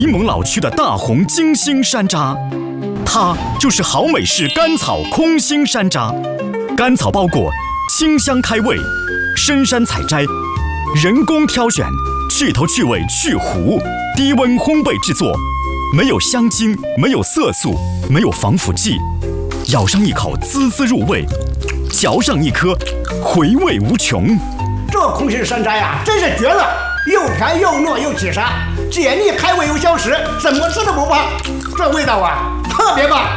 沂蒙老区的大红金星山楂，它就是好美式甘草空心山楂。甘草包裹，清香开胃，深山采摘，人工挑选，去头去尾去核，低温烘焙制作，没有香精，没有色素，没有防腐剂。咬上一口，滋滋入味；嚼上一颗，回味无穷。 这空心山楂呀，真是绝了！又甜又糯又起沙，解腻开胃又消食，怎么吃都不胖。这味道啊，特别棒！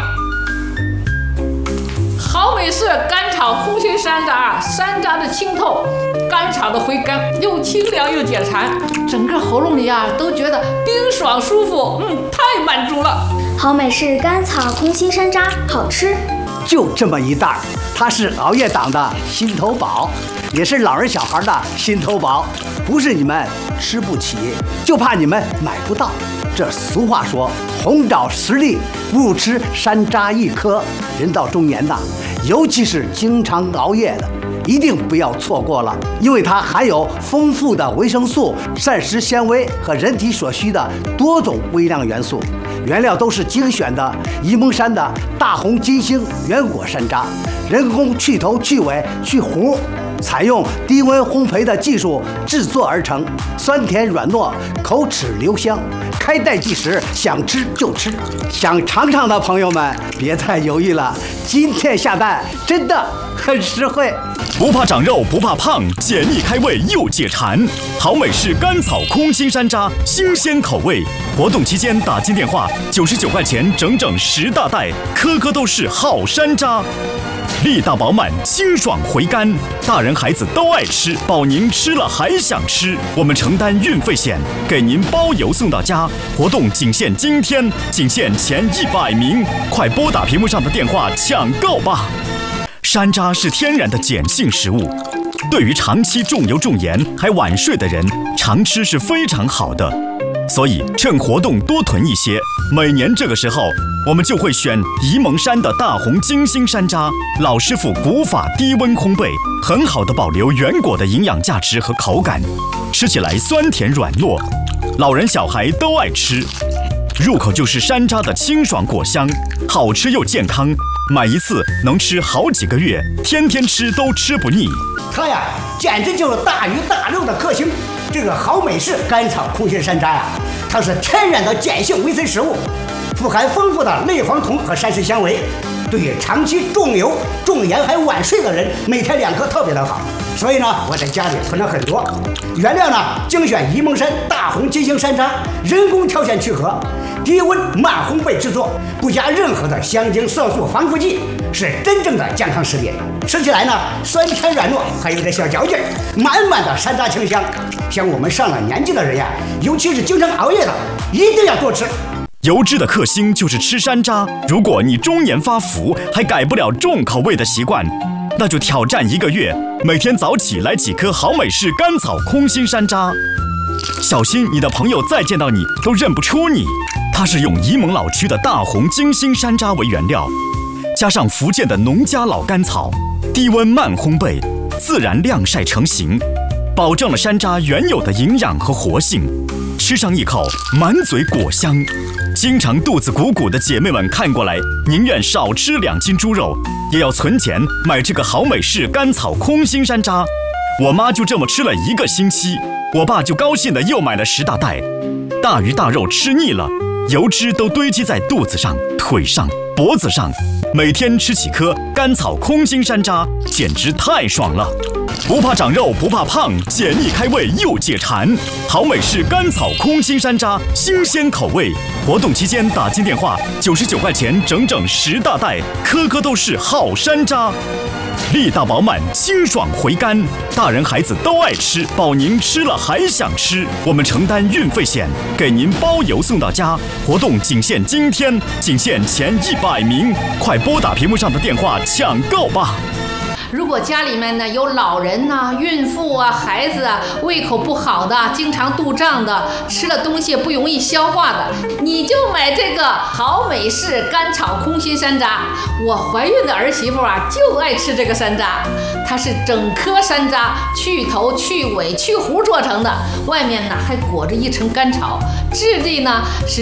好美式甘草空心山楂，山楂的清透，甘草的回甘，又清凉又解馋，整个喉咙里啊都觉得冰爽舒服，太满足了。 好美式甘草空心山楂，好吃。 就这么一袋，它是熬夜党的心头宝，也是老人小孩的心头宝。不是你们吃不起，就怕你们买不到。这俗话说，红枣10粒，不如吃山楂1颗。人到中年呐，尤其是经常熬夜的，一定不要错过了，因为它含有丰富的维生素、膳食纤维和人体所需的多种微量元素。原料都是精选的沂蒙山的大红金星原果山楂，人工去头去尾去核，采用低温烘焙的技术制作而成，酸甜软糯，口齿留香，开袋即食，想吃就吃。想尝尝的朋友们别再犹豫了，今天下单真的很实惠。 不怕长肉，不怕胖，解腻开胃又解馋。好美式甘草空心山楂，新鲜口味。活动期间打进电话，99块钱整整10大袋，颗颗都是好山楂。力大饱满，清爽回甘，大人孩子都爱吃，保您吃了还想吃。我们承担运费险，给您包邮送到家。活动仅限今天，仅限前100名，快拨打屏幕上的电话抢购吧！山楂是天然的碱性食物，对于长期重油重盐还晚睡的人，常吃是非常好的。所以趁活动多囤一些，每年这个时候，我们就会选沂蒙山的大红金星山楂，老师傅古法低温烘焙，很好的保留原果的营养价值和口感，吃起来酸甜软糯，老人小孩都爱吃。入口就是山楂的清爽果香，好吃又健康，买一次能吃好几个月，天天吃都吃不腻。 它呀，简直就是大鱼大肉的克星。这个好美式甘草空心山楂呀，它是天然的碱性维 C 食物，富含丰富的类黄酮和膳食纤维，对于长期重油重盐还晚睡的人，每天2颗特别的好。所以呢，我在家里囤了很多。原料呢，精选沂蒙山大红金星山楂，人工挑选去核，低温慢烘焙制作，不加任何的香精、色素、防腐剂，是真正的健康食品。吃起来呢，酸甜软糯，还有点小嚼劲，满满的山楂清香。像我们上了年纪的人呀，尤其是经常熬夜的，一定要多吃。 油脂的克星就是吃山楂。如果你中年发福，还改不了重口味的习惯，那就挑战1个月，每天早起来几颗好美式甘草空心山楂。小心你的朋友再见到你都认不出你。它是用沂蒙老区的大红金星山楂为原料，加上福建的农家老甘草，低温慢烘焙，自然晾晒成型，保证了山楂原有的营养和活性。吃上一口，满嘴果香。经常肚子鼓鼓的姐妹们看过来，宁愿少吃2斤猪肉，也要存钱买这个好美式甘草空心山楂。我妈就这么吃了1个星期，我爸就高兴的又买了10大袋。大鱼大肉吃腻了，油脂都堆积在肚子上、腿上、脖子上，每天吃几颗甘草空心山楂，简直太爽了！不怕长肉，不怕胖，解腻开胃又解馋。好美式甘草空心山楂，新鲜口味。活动期间打进电话，99块钱整整10大袋，颗颗都是好山楂。力大饱满，清爽回甘，大人孩子都爱吃，保您吃了还想吃。我们承担运费险，给您包邮送到家。活动仅限今天，仅限前100名，快拨打屏幕上的电话抢购吧！ 如果家里面呢有老人呐、孕妇啊、孩子啊，胃口不好的，经常肚胀的，吃了东西不容易消化的，你就买这个好美式甘草空心山楂。我怀孕的儿媳妇啊就爱吃这个山楂，它是整颗山楂去头去尾去核做成的，外面呢还裹着一层甘草，质地呢是